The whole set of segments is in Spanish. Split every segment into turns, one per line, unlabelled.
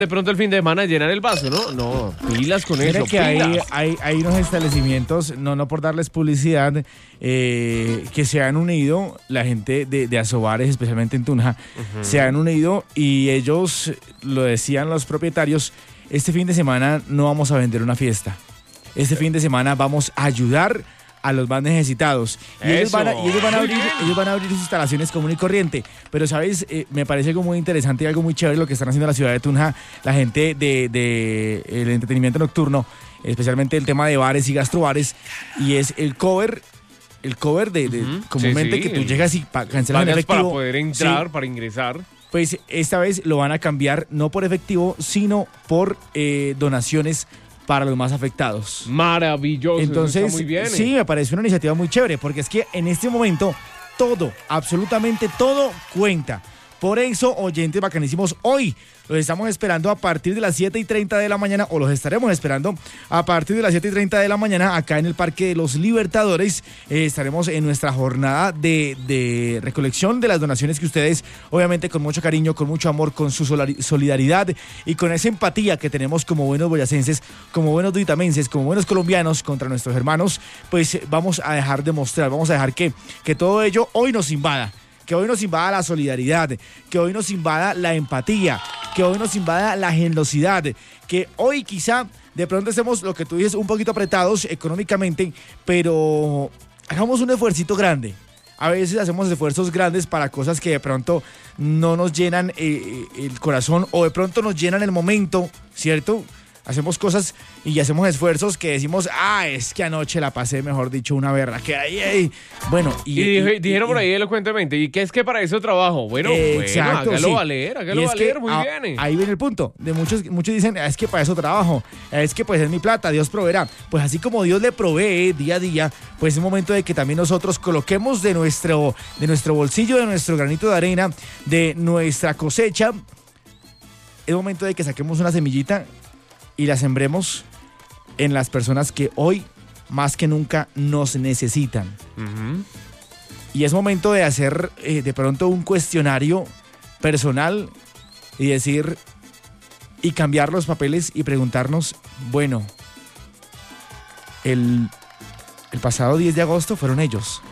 de pronto el fin de semana llenar el vaso, ¿no? No, pilas con
Mira
eso,
que
pilas.
hay unos establecimientos, no por darles publicidad, que se han unido, la gente de Asobares, especialmente en Tunja, se han unido y ellos, lo decían los propietarios, este fin de semana no vamos a vender una fiesta. Este fin de semana vamos a ayudar a los más necesitados. Y ellos van a abrir sus instalaciones común y corriente. Pero, ¿sabes? Me parece algo muy interesante y algo muy chévere lo que están haciendo en la ciudad de Tunja, la gente de el entretenimiento nocturno, especialmente el tema de bares y gastrobares, y es el cover de comúnmente
sí,
que tú llegas y cancelas en
Pagas
efectivo.
para poder entrar,
Sí.
para ingresar.
Pues esta vez lo van a cambiar no por efectivo, sino por donaciones para los más afectados.
Maravilloso.
Entonces,
eso está muy bien.
sí, me parece una iniciativa muy chévere, porque es que en este momento todo, absolutamente todo cuenta. Por eso, oyentes bacanísimos, hoy los estamos esperando a partir de las 7:30 de la mañana, o los estaremos esperando a partir de las 7:30 de la mañana acá en el Parque de los Libertadores. Estaremos en nuestra jornada de recolección de las donaciones que ustedes, obviamente con mucho cariño, con mucho amor, con su solidaridad y con esa empatía que tenemos como buenos boyacenses, como buenos duitamenses, como buenos colombianos contra nuestros hermanos, pues vamos a dejar de mostrar, vamos a dejar que todo ello hoy nos invada. Que hoy nos invada la solidaridad, que hoy nos invada la empatía, que hoy nos invada la generosidad, que hoy quizá de pronto estemos, lo que tú dices, un poquito apretados económicamente, pero hagamos un esfuercito grande. A veces hacemos esfuerzos grandes para cosas que de pronto no nos llenan el corazón o de pronto nos llenan el momento, ¿cierto? Hacemos cosas y hacemos esfuerzos que decimos, es que anoche la pasé, mejor dicho, una berraquera. Bueno,
dijeron por ahí elocuentemente, ¿y qué es que para eso trabajo? Bueno,
exacto,
hágalo
sí.
valer, muy bien.
Ahí viene el punto. De muchos dicen, es que para eso trabajo, es que pues es mi plata, Dios proveerá. Pues así como Dios le provee día a día, pues es momento de que también nosotros coloquemos de nuestro bolsillo, de nuestro granito de arena, de nuestra cosecha. Es momento de que saquemos una semillita y la sembremos en las personas que hoy más que nunca nos necesitan. Y es momento de hacer de pronto un cuestionario personal y decir y cambiar los papeles y preguntarnos, bueno, el pasado 10 de agosto fueron ellos.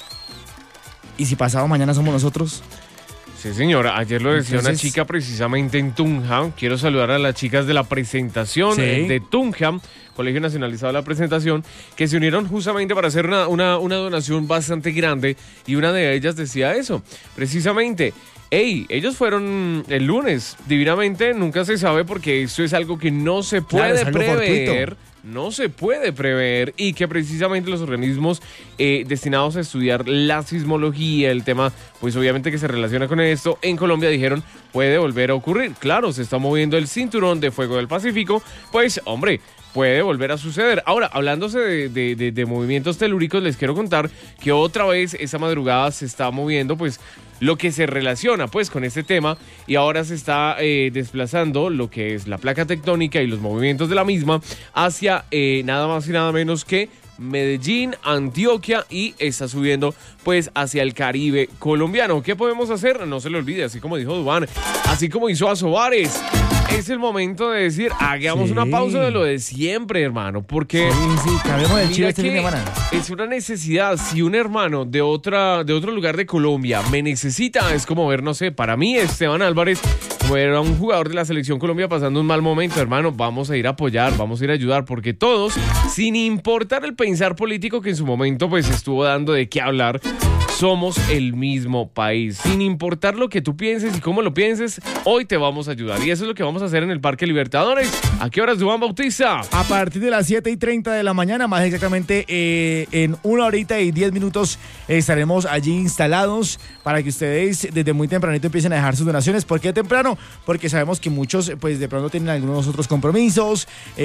¿Y si pasado mañana somos nosotros?
Sí, señora. Ayer lo decía
Entonces,
una chica precisamente en Tunja. Quiero saludar a las chicas de la presentación de Tunja, Colegio Nacionalizado de la Presentación, que se unieron justamente para hacer una donación bastante grande. Y una de ellas decía eso, precisamente. Ellos fueron el lunes, divinamente, nunca se sabe porque esto es algo que no se puede prever. No se puede prever y que precisamente los organismos destinados a estudiar la sismología, el tema, pues obviamente que se relaciona con esto, en Colombia dijeron puede volver a ocurrir. Claro, se está moviendo el cinturón de fuego del Pacífico, pues hombre, puede volver a suceder. Ahora, hablándose de movimientos telúricos, les quiero contar que otra vez esa madrugada se está moviendo, pues lo que se relaciona pues con este tema y ahora se está desplazando lo que es la placa tectónica y los movimientos de la misma hacia nada más y nada menos que Medellín, Antioquia y está subiendo pues hacia el Caribe colombiano. ¿Qué podemos hacer? No se le olvide, así como dijo Duván, así como hizo Asobares. Es el momento de decir, hagamos una pausa de lo de siempre, hermano, porque
cambiemos de chile este fin de semana.
Es una necesidad. Si un hermano de otro lugar de Colombia me necesita, es como ver, no sé, para mí Esteban Álvarez, como era un jugador de la Selección Colombia pasando un mal momento, hermano, vamos a ir a apoyar, vamos a ir a ayudar, porque todos, sin importar el pensar político que en su momento pues estuvo dando de qué hablar, somos el mismo país. Sin importar lo que tú pienses y cómo lo pienses, hoy te vamos a ayudar. Y eso es lo que vamos a hacer en el Parque Libertadores. ¿A qué horas, Duván Bautista?
A partir de las 7:30 de la mañana, más exactamente en 1 horita y 10 minutos estaremos allí instalados para que ustedes desde muy tempranito empiecen a dejar sus donaciones. ¿Por qué temprano? Porque sabemos que muchos pues de pronto tienen algunos otros compromisos,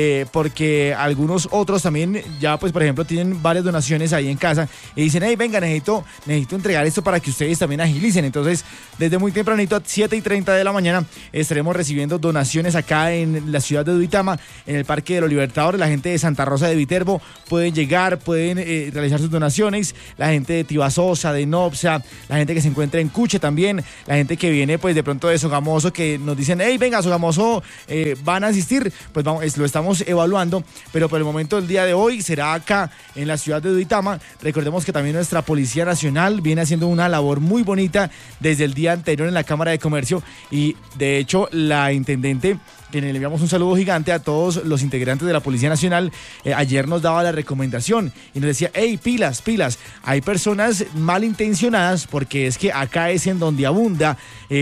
porque algunos otros también ya pues por ejemplo tienen varias donaciones ahí en casa y dicen, hey, venga, necesito necesito entregar esto para que ustedes también agilicen. Entonces, desde muy tempranito, a 7:30 de la mañana, estaremos recibiendo donaciones acá en la ciudad de Duitama, en el Parque de los Libertadores. La gente de Santa Rosa de Viterbo pueden llegar, pueden realizar sus donaciones. La gente de Tibasosa, de Nopsa, la gente que se encuentra en Cuche también, la gente que viene pues de pronto de Sogamoso, que nos dicen, hey, venga, Sogamoso, van a asistir, pues vamos, lo estamos evaluando, pero por el momento el día de hoy será acá en la ciudad de Duitama. Recordemos que también nuestra Policía Nacional viene haciendo una labor muy bonita desde el día anterior en la Cámara de Comercio, y de hecho la intendente, que le enviamos un saludo gigante a todos los integrantes de la Policía Nacional, ayer nos daba la recomendación y nos decía, hey, pilas, hay personas malintencionadas, porque es que acá es en donde abunda,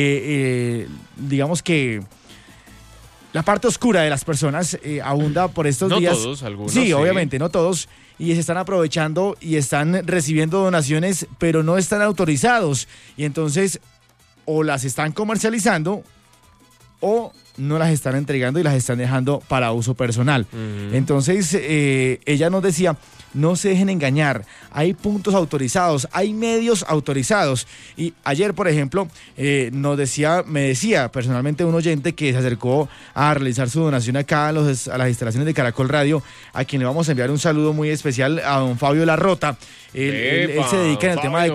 digamos que la parte oscura de las personas abunda por estos días.
No todos, algunos.
Sí, obviamente, no todos. Y se están aprovechando y están recibiendo donaciones, pero no están autorizados. Y entonces, o las están comercializando, o no las están entregando y las están dejando para uso personal. Entonces, ella nos decía, no se dejen engañar, hay puntos autorizados, hay medios autorizados. Y ayer, por ejemplo, me decía personalmente un oyente que se acercó a realizar su donación acá a las instalaciones de Caracol Radio, a quien le vamos a enviar un saludo muy especial, a don Fabio Larrota. Él se dedica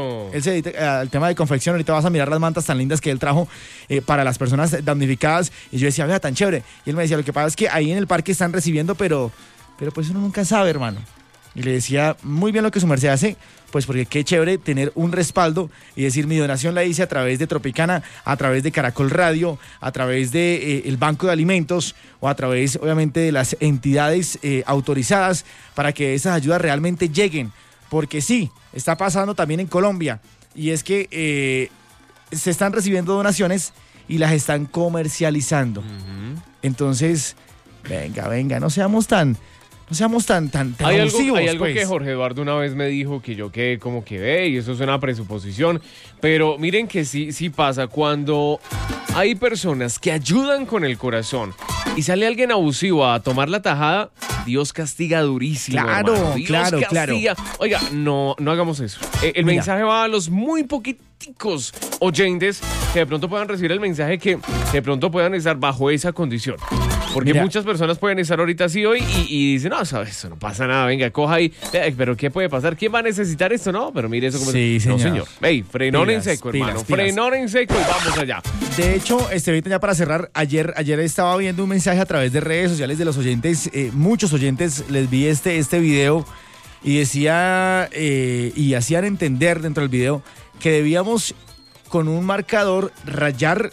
al tema de confección. Ahorita vas a mirar las mantas tan lindas que él trajo para las personas damnificadas. Y yo decía, vea, tan chévere. Y él me decía, lo que pasa es que ahí en el parque están recibiendo, pero pues uno nunca sabe, hermano. Y le decía, muy bien lo que su merced hace, pues porque qué chévere tener un respaldo y decir, mi donación la hice a través de Tropicana, a través de Caracol Radio, a través de el Banco de Alimentos, o a través, obviamente, de las entidades autorizadas, para que esas ayudas realmente lleguen. Porque sí, está pasando también en Colombia, y es que se están recibiendo donaciones y las están comercializando. Entonces, venga, no seamos tan abusivos.
Hay algo
pues.
Que Jorge Eduardo una vez me dijo que yo quedé como que ve, y eso es una presuposición, pero miren que sí pasa cuando hay personas que ayudan con el corazón y sale alguien abusivo a tomar la tajada. Dios castiga durísimo.
Claro,
hermano. Dios castiga. Oiga, no hagamos eso. El mensaje va a los muy poquiticos oyentes que de pronto puedan recibir el mensaje, que de pronto puedan estar bajo esa condición. Porque muchas personas pueden estar ahorita así hoy y dicen, no, sabes, eso no pasa nada, venga, coja ahí. Pero ¿qué puede pasar? ¿Quién va a necesitar esto? No, pero mire eso como...
Sí, señor.
No, señor. Ey, frenón en seco, hermano. Frenón en seco y vamos allá.
De hecho, ahorita ya para cerrar, ayer estaba viendo un mensaje a través de redes sociales de los oyentes, muchos oyentes, les vi este video y decía, y hacían entender dentro del video que debíamos con un marcador rayar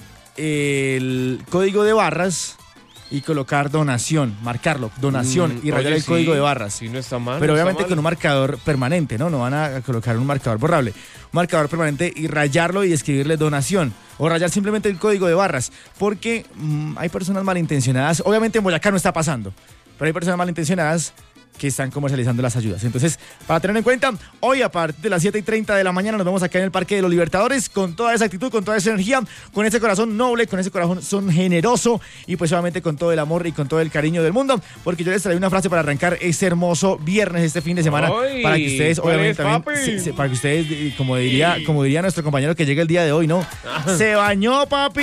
el código de barras y colocar donación, marcarlo, donación y rayar el código de barras.
Sí, no está mal.
Pero
no
obviamente
mal.
con un marcador permanente, ¿no? No van a colocar un marcador borrable. Un marcador permanente y rayarlo y escribirle donación. O rayar simplemente el código de barras. Porque hay personas malintencionadas. Obviamente en Boyacá no está pasando, pero hay personas malintencionadas que están comercializando las ayudas. Entonces, para tener en cuenta, hoy a partir de las 7:30 de la mañana nos vemos acá en el Parque de los Libertadores con toda esa actitud, con toda esa energía, con ese corazón noble, con ese corazón generoso y pues obviamente con todo el amor y con todo el cariño del mundo, porque yo les traí una frase para arrancar este hermoso viernes, este fin de semana, para que ustedes obviamente también, para que ustedes, como diría nuestro compañero que llega el día de hoy, ¿no? ¡Se bañó, papi!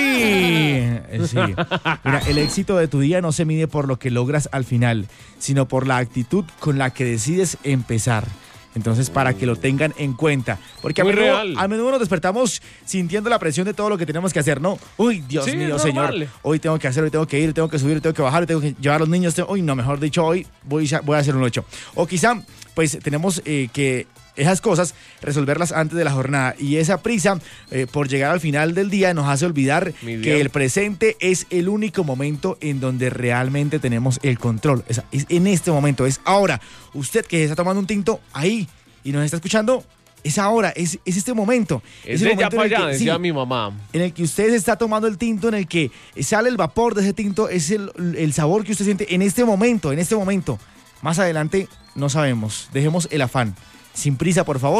Sí. Mira, el éxito de tu día no se mide por lo que logras al final, sino por la actitud con la que decides empezar. Entonces, para que lo tengan en cuenta. Porque a menudo nos despertamos sintiendo la presión de todo lo que tenemos que hacer, ¿no? Uy, Dios mío, señor. Hoy tengo que hacer, hoy tengo que ir, hoy tengo que subir, hoy tengo que bajar, hoy tengo que llevar a los niños. Uy, no, mejor dicho, hoy voy a hacer un 8. O quizá, pues, tenemos que esas cosas resolverlas antes de la jornada, y esa prisa por llegar al final del día nos hace olvidar que el presente es el único momento en donde realmente tenemos el control. Es en este momento, es ahora. Usted que está tomando un tinto ahí y nos está escuchando, es ahora, es este momento.
Es de ya para allá, decía mi mamá.
En el que usted está tomando el tinto, en el que sale el vapor de ese tinto, es el sabor que usted siente en este momento. Más adelante no sabemos, dejemos el afán. Sin prisa, por favor,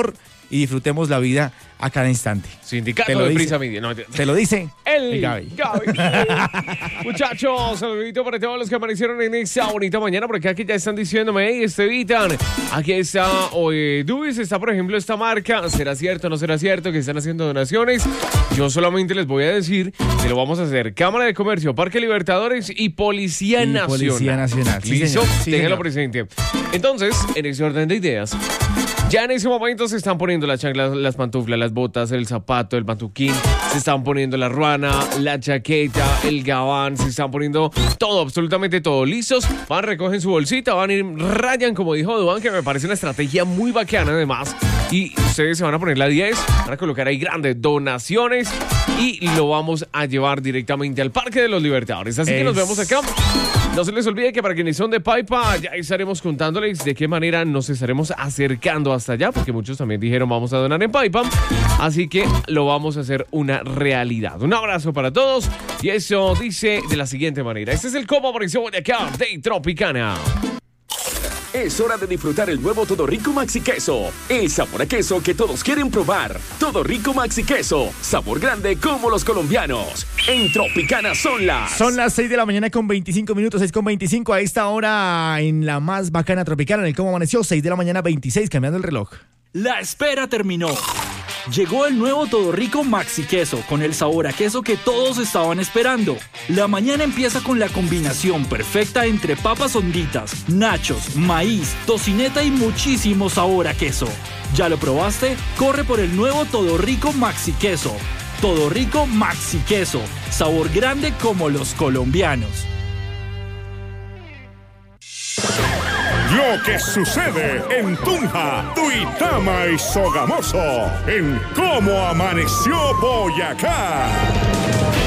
y disfrutemos la vida a cada instante.
Sindicato de Prisa Media. No,
te lo dice el Gaby.
Muchachos, saludito para todos los que aparecieron en esta bonita mañana, porque aquí ya están diciéndome, hey, Estevitan, aquí está Dubis, está por ejemplo esta marca, ¿será cierto o no será cierto que están haciendo donaciones? Yo solamente les voy a decir que lo vamos a hacer Cámara de Comercio, Parque Libertadores y Policía Nacional.
Policía Nacional.
¿Listo?
Sí,
ténganlo presente. Entonces, en ese orden de ideas, ya en ese momento se están poniendo las chanclas, las pantuflas, las botas, el zapato, el bantuquín, se están poniendo la ruana, la chaqueta, el gabán, se están poniendo todo, absolutamente todo. ¿Listos? Van, recogen su bolsita, van a ir, rayan, como dijo Duan, que me parece una estrategia muy bacana además. Y ustedes se van a poner la 10, van a colocar ahí grandes donaciones y lo vamos a llevar directamente al Parque de los Libertadores. Así que nos vemos acá. No se les olvide que para quienes son de Paipa, ya estaremos contándoles de qué manera nos estaremos acercando hasta allá, porque muchos también dijeron vamos a donar en Paipa, así que lo vamos a hacer una realidad. Un abrazo para todos y eso dice de la siguiente manera. Este es el Combo Aparición de acá de Tropicana.
Es hora de disfrutar el nuevo Todo Rico Maxi Queso. El sabor a queso que todos quieren probar. Todo Rico Maxi Queso. Sabor grande como los colombianos. En Tropicana son las
6 de la mañana con 25 minutos, 6:25 a esta hora en la más bacana Tropicana, en el Cómo Amaneció, 6 de la mañana 26, cambiando el reloj.
La espera terminó. Llegó el nuevo Todo Rico Maxi Queso con el sabor a queso que todos estaban esperando. La mañana empieza con la combinación perfecta entre papas honditas, nachos, maíz, tocineta y muchísimo sabor a queso. ¿Ya lo probaste? Corre por el nuevo Todo Rico Maxi Queso. Todo Rico Maxi Queso. Sabor grande como los colombianos.
Lo que sucede en Tunja, Duitama y Sogamoso, en Cómo Amaneció Boyacá.